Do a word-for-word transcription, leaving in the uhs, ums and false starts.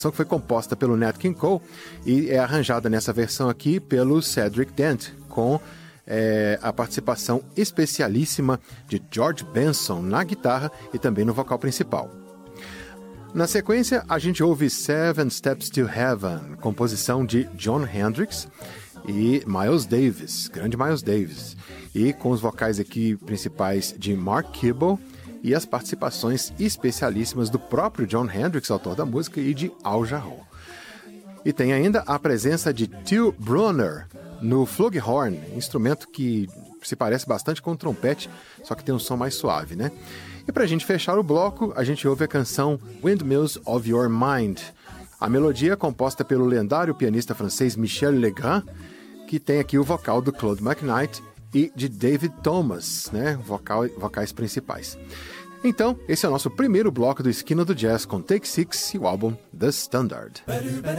que foi composta pelo Nat King Cole e é arranjada nessa versão aqui pelo Cedric Dent, com é, a participação especialíssima de George Benson na guitarra e também no vocal principal. Na sequência, a gente ouve Seven Steps to Heaven, composição de Jon Hendricks e Miles Davis, grande Miles Davis, e com os vocais aqui principais de Mark Kibble e as participações especialíssimas do próprio Jon Hendricks, autor da música, e de Al Jarreau. E tem ainda a presença de Till Brunner no flugelhorn, instrumento que se parece bastante com o trompete, só que tem um som mais suave, né? E pra gente fechar o bloco, a gente ouve a canção Windmills of Your Mind. A melodia é composta pelo lendário pianista francês Michel Legrand, que tem aqui o vocal do Claude McKnight e de David Thomas, né? Vocal, vocais principais. Então, esse é o nosso primeiro bloco do Esquina do Jazz com Take Six e o álbum The Standard.